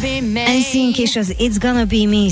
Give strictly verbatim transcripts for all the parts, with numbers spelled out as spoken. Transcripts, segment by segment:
en sync és az It's Gonna Be Me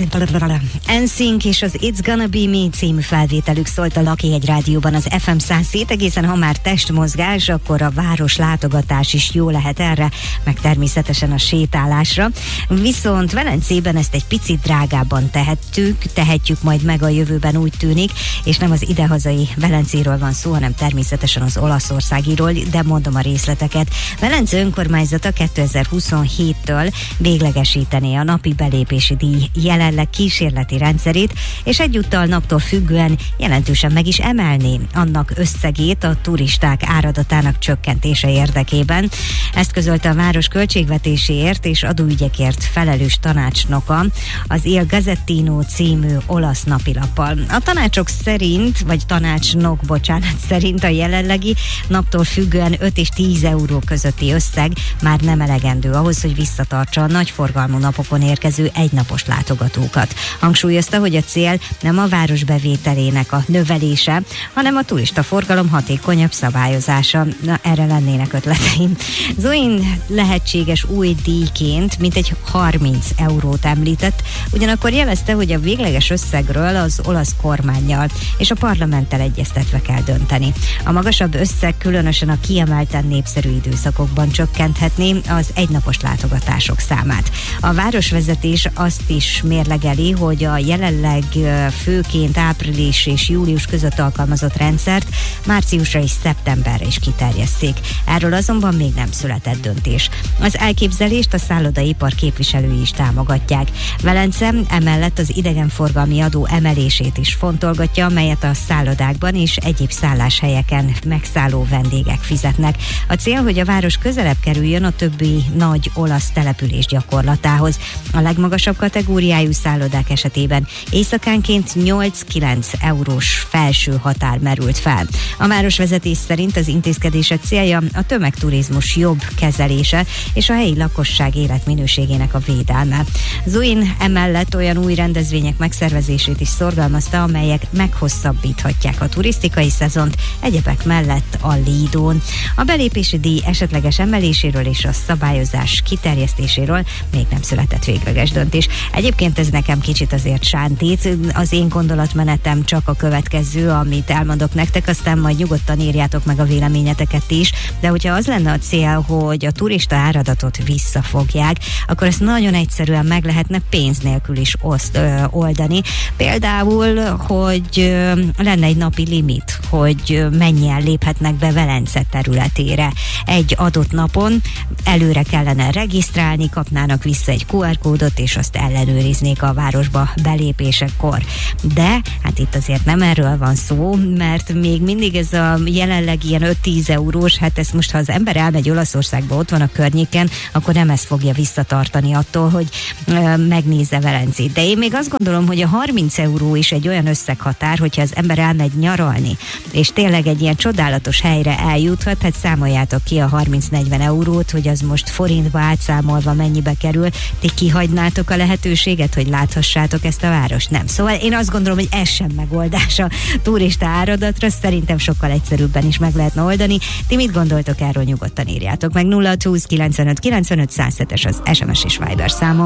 en sync és az It's Gonna Be Me című felvételük szólt a Lakjegy Rádióban az ef em száz hét egészen, ha már testmozgás, akkor a város látogatás is jó lehet erre, meg természetesen a sétálásra. Viszont Velencében ezt egy picit drágábban tehettük, tehetjük majd meg a jövőben, úgy tűnik, és nem az idehazai Velencéről van szó, hanem természetesen az olaszországiról, de mondom a részleteket. Velence önkormányzata kétezer-huszonhéttől véglegesítené a napi belépési díj jelenleg kísérleti rendszerét, és egyúttal naptól függően jelentősen meg is emelni annak összegét a turisták áradatának csökkentése érdekében. Ezt közölte a város költségvetéséért és adóügyekért felelős tanácsnoka az Il Gazzettino című olasz napilappal. A tanácsok szerint, vagy tanácsnok, bocsánat, szerint a jelenlegi naptól függően öt és tíz euró közötti összeg már nem elegendő ahhoz, hogy visszatartsa a nagyforgalmú napokon érkező egynapos látogatókat. Hangsúlyozta, hogy a cél nem a város bevételének a növelése, hanem a turista forgalom hatékonyabb szabályozása. Na, erre lennének ötleteim. Zoin lehetséges új díjként mintegy harminc eurót említett, ugyanakkor jelezte, hogy a végleges összegről az olasz kormánnyal és a parlamenttel egyeztetve kell dönteni. A magasabb összeg különösen a kiemelten népszerű időszakokban csökkenthetné az egynapos látogatások számát. A városvezetés azt is mérlegeli, hogy a jelenleg főként április és július között alkalmazott rendszert márciusra és szeptemberre is kiterjesszék. Erről azonban még nem született döntés. Az elképzelést a szállodaipar képviselői is támogatják. Velence emellett az idegenforgalmi adó emelését is fontolgatja, amelyet a szállodákban és egyéb szálláshelyeken megszálló vendégek fizetnek. A cél, hogy a város közelebb kerüljön a többi nagy olasz település gyakorlatához. A legmagasabb kategóriájú szállodák esetében éjszakánként nyolc-kilenc eurós felső határ merült fel. A városvezetés szerint az intézkedések célja a tömegturizmus jobb kezelése és a helyi lakosság életminőségének a védelme. Zoin emellett olyan új rendezvények megszervezését is szorgalmazta, amelyek meghosszabbíthatják a turisztikai szezont, egyebek mellett a Lidón. A belépési díj esetleges emeléséről és a szabályozás kiterjesztéséről még nem született végleges döntés. Egyébként ez nekem kicsit azért sántít, az én gondolatmenetem csak a következő, amit elmondok nektek, aztán majd nyugodtan írjátok meg a véleményeteket is, de hogyha az lenne a cél, hogy a turista áradatot visszafogják, akkor ezt nagyon egyszerűen meg lehetne pénz nélkül is oszt, ö, oldani. Például, hogy ö, lenne egy napi limit, hogy mennyien léphetnek be Velence területére. Egy adott napon előre kellene regisztrálni, kapnának vissza egy kú er kódot, és azt ellenőriznék a városba belépésekor. De hát itt azért nem erről van szó, mert még mindig ez a jelenleg ilyen öt-tíz eurós, hát ezt most, ha az ember elmegy Olaszországba, ott van a környéken, akkor nem ezt fogja visszatartani attól, hogy ö, megnézze Velencét. De én még azt gondolom, hogy a harminc euró is egy olyan összeghatár, hogyha az ember elmegy nyaralni, és tényleg egy ilyen csodálatos helyre eljuthat, hát számoljátok ki a harminc-negyven eurót, hogy az most forintba átszámolva mennyibe kerül. Ti kihagynátok a lehetőséget, hogy láthassátok ezt a várost? Nem. Szóval én azt gondolom, hogy ez sem megoldás a turista áradatra, szerintem sokkal egyszerűbben is meg lehetne oldani. Ti mit gondoltok erről, nyugodtan írjátok meg. nulla hat húsz kilencvenöt kilencvenöt száz hetes az es em es és Viber számom.